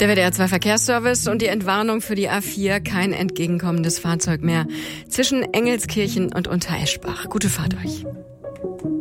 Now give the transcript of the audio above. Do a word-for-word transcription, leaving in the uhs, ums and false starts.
Der W D R zwei Verkehrsservice und die Entwarnung für die A vier. Kein entgegenkommendes Fahrzeug mehr zwischen Engelskirchen und Untereschbach. Gute Fahrt euch.